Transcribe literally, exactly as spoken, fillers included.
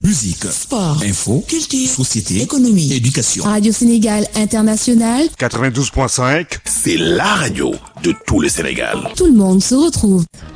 Musique, sport, info, culture, société, économie, éducation. Radio Sénégal International, quatre-vingt-douze point cinq. C'est la radio de tout le Sénégal. tout le monde se retrouve.